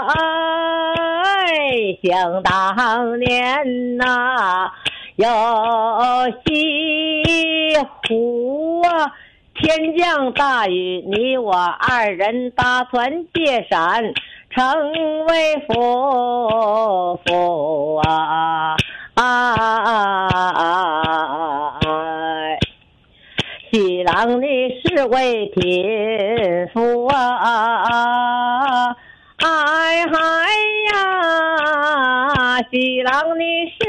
想当年呐，有西湖啊，天降大雨，你我二人搭船借伞，成为夫啊！西郎你是为贫妇啊！哎嗨呀，西郎你